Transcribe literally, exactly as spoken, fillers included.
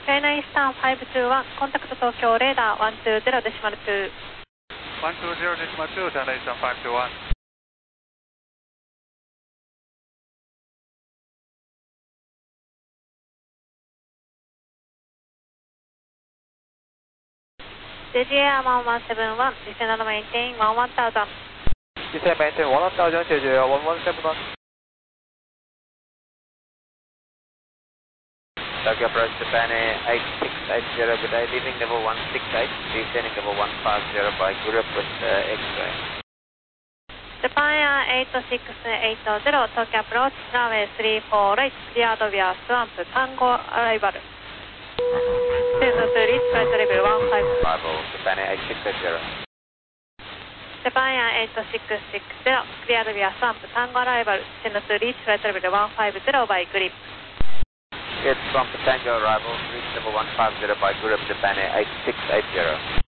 チャイナイースタンファイブツーワン、コンタクト東京レーダーワンツーゼロデシマルツー。 ワンツーゼロデシマルツー、チャイナイースタンファイブツーワン。 ジェイジーエーワンワンセブンワン、ディセナドメインテインワンワンタウザン。 ディセナメインテインワンワンタウザン、ジェイジーエーワンワンセブンワン。Tokyo approach Japan eight six eight zero, good day, leaving level one six eight, descending level one five zero by group with uh, X-ray. Japan Air eight six eight zero, Tokyo approach, runway three four eight, cleared via swamp, Tango arrival. Descend to reach flight level one five. Arrival, Japan Air eight six eight zero. Japan Air eight six six zero, cleared via swamp, Tango arrival, descend to reach flight level one five zero by grip. It's from Tango arrival, reach level one five zero by group, Japan Air eight six eight zero.